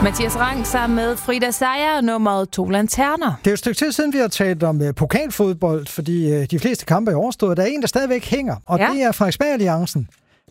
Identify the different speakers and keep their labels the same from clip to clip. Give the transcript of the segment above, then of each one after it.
Speaker 1: Mathias Rang sammen med Frida Seier, nummeret 2 lanterner.
Speaker 2: Det er jo et stykke tid siden, vi har talt om pokalfodbold, fordi de fleste kampe er overstået. Der er en, der stadigvæk hænger, og det er Frederiksberg Alliancen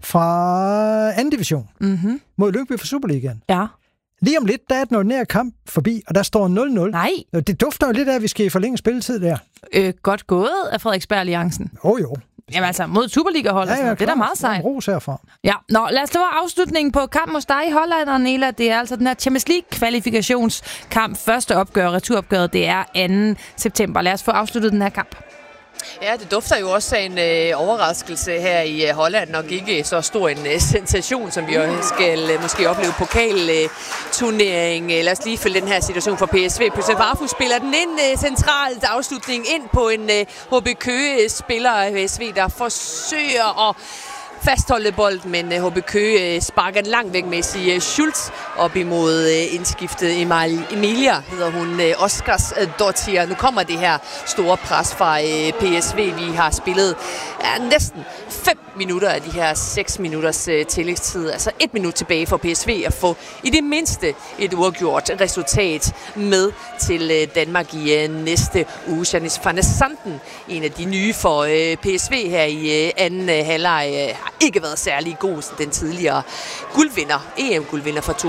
Speaker 2: fra 2. division mod Lyngby for Superligaen.
Speaker 1: Ja.
Speaker 2: Lige om lidt, der er den ordinære kamp forbi, og der står 0-0.
Speaker 1: Nej.
Speaker 2: Det dufter jo lidt af, at vi skal i forlænge spilletid der.
Speaker 1: Godt gået af Frederiksberg Alliancen.
Speaker 2: Jo.
Speaker 1: Jamen altså, mod Superliga-hold, ja, det er da meget sejt.
Speaker 2: Ros herfra.
Speaker 1: Ja, lad os tage afslutningen på kampen hos dig i Holland, og Nela. Det er altså den her Champions League-kvalifikationskamp. Første opgør, returopgøret, det er 2. september. Lad os få afsluttet den her kamp.
Speaker 3: Ja, det dufter jo også af en overraskelse her i Holland, nok ikke så stor en sensation, som vi skal måske opleve pokalturnering. Lad os lige følge den her situation for PSV. Barfu spiller den ind centralt, afslutning ind på en HB Køge-spiller PSV, der forsøger at fastholde bolden, men HB Køge sparker den langt væk med sige Schultz op imod indskiftet Emilia, hedder hun, Oscars Dottir. Nu kommer det her store pres fra PSV. Vi har spillet næsten 5 minutter af de her 6 minutters tillægstid. Altså 1 minut tilbage for PSV at få i det mindste et uafgjort resultat med til Danmark i næste uge. Janis van der Sanden, en af de nye for PSV her i anden halvleg, ikke været særlig god, den tidligere guldvinder, EM-guldvinder fra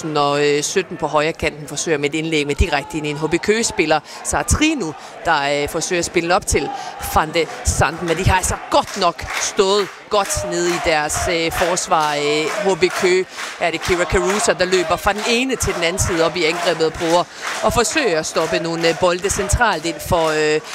Speaker 3: 2017 på højre kanten, forsøger med et indlæg med direkte ind i en HB Køge-spiller, Sartrinu, der forsøger at spille op til Van de Sanden, men de har altså godt nok stået godt nede i deres forsvar. HB Køge er det Kira Caruso, der løber fra den ene til den anden side op i angrebet og prøver og forsøger at stoppe nogle bolde centralt ind for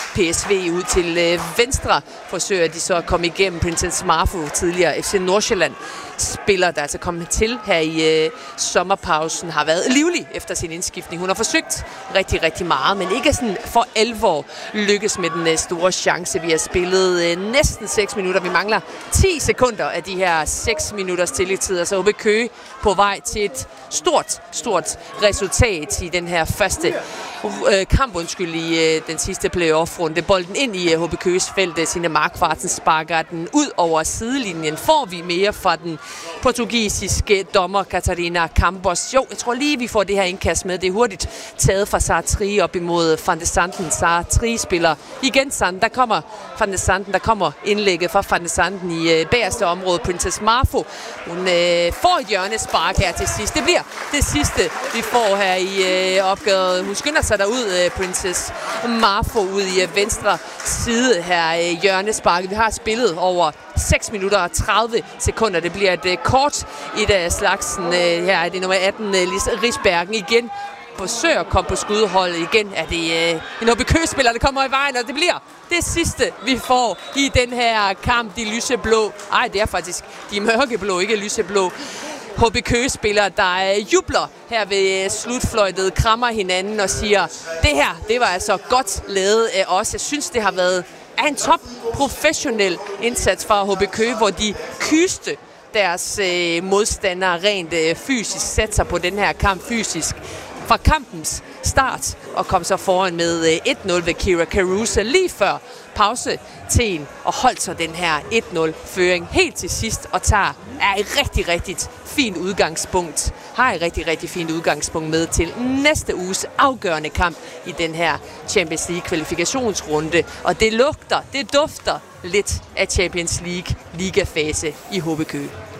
Speaker 3: PSV ud til venstre. Forsøger de så at komme igennem Princess Marfu, tidligere FC Nordsjælland spiller, der altså kommet til her i sommerpausen, har været livlig efter sin indskiftning. Hun har forsøgt rigtig, rigtig meget, men ikke sådan for alvor lykkes med den store chance. Vi har spillet næsten 6 minutter. Vi mangler 10 sekunder af de her 6 minutters tillægstid. Så HB Køge på vej til et stort resultat i den her første kamp, i den sidste playoff-runde. Bolden ind i HB Køges felt. Signe Markvartsen sparker den ud over sidelinjen. Får vi mere fra den portugisiske dommer Catarina Campos? Jo, jeg tror lige, vi får det her indkast med. Det er hurtigt taget fra Sartri op imod Van de Sanden. Sartri spiller igen Sanden. Der kommer Van de Sanden. Der kommer indlægget fra Van de Sanden i bagerste område. Princess Marfu. Hun får et hjørnespark her til sidst. Det bliver det sidste, vi får her i opgøret. Hun skynder sig derud, Princess Marfu, ud i venstre side her hjørnesparket. Vi har spillet over 6 minutter og 30 sekunder. Det bliver et kort et af slagsen. Her er det nummer 18, Lis Risbergen igen. Forsøger at komme på skudholdet igen. Er det en HB Køge-spiller, der kommer i vejen, og det bliver det sidste, vi får i den her kamp. De lyseblå. Ej, det er faktisk de mørkeblå, ikke lyseblå. HB Køge-spillere, der jubler her ved slutfløjtet, krammer hinanden og siger, det her, det var altså godt lavet af os. Jeg synes, det har været en top professionel indsats fra HB Køge, hvor de kyste deres modstandere rent fysisk, satte sig på den her kamp fysisk fra kampens start og kom så foran med 1-0 ved Kira Caruso lige før pausetiden og holdt så den her 1-0-føring helt til sidst og er et rigtig fint udgangspunkt. Har et rigtig fint udgangspunkt med til næste uges afgørende kamp i den her Champions League kvalifikationsrunde. Og det dufter lidt af Champions League ligafase i HB Køge.